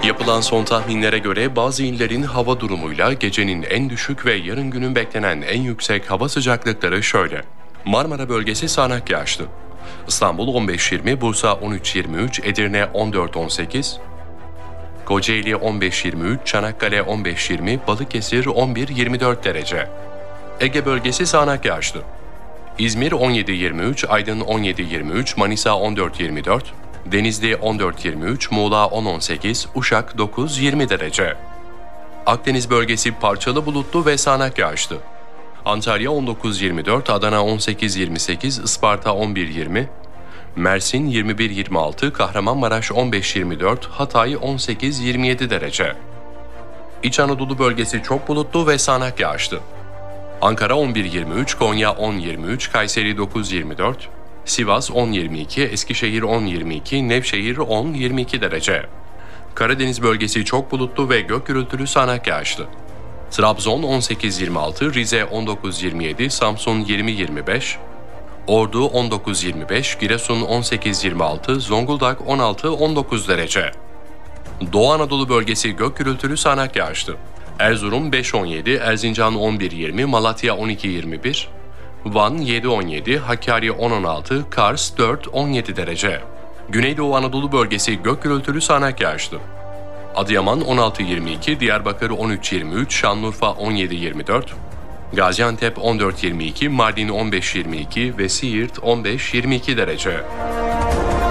Yapılan son tahminlere göre bazı illerin hava durumuyla gecenin en düşük ve yarın günün beklenen en yüksek hava sıcaklıkları şöyle. Marmara bölgesi sağanak yağışlı. İstanbul 15-20, Bursa 13-23, Edirne 14-18, Kocaeli 15-23, Çanakkale 15-20, Balıkesir 11-24 derece. Ege bölgesi sağanak yağışlı. İzmir 17-23, Aydın 17-23, Manisa 14-24, Denizli 14-23, Muğla 10-18, Uşak 9-20 derece. Akdeniz bölgesi parçalı bulutlu ve sağanak yağışlı. Antalya 19-24, Adana 18-28, Isparta 11-20, Mersin 21-26, Kahramanmaraş 15-24, Hatay 18-27 derece. İç Anadolu bölgesi çok bulutlu ve sağanak yağışlı. Ankara 11-23, Konya 10-23, Kayseri 9-24, Sivas 10-22, Eskişehir 10-22, Nevşehir 10-22 derece. Karadeniz bölgesi çok bulutlu ve gök gürültülü sağanak yağışlı. Trabzon 18-26, Rize 19-27, Samsun 20-25, Ordu 19-25, Giresun 18-26, Zonguldak 16-19 derece. Doğu Anadolu bölgesi gök gürültülü sağanak yağışlı. Erzurum 5-17, Erzincan 11-20, Malatya 12-21, Van 7-17, Hakkari 10-16, Kars 4-17 derece. Güneydoğu Anadolu bölgesi gök gürültülü sağanak yağışlı. Adıyaman 16-22, Diyarbakır 13-23, Şanlıurfa 17-24, Gaziantep 14-22, Mardin 15-22 ve Siirt 15-22 derece.